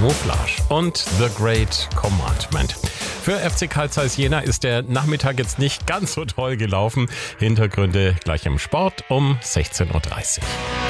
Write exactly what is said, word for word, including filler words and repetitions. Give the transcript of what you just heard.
Camouflage und The Great Commandment. Für F C Carl Zeiss Jena ist der Nachmittag jetzt nicht ganz so toll gelaufen. Hintergründe gleich im Sport um sechzehn Uhr dreißig.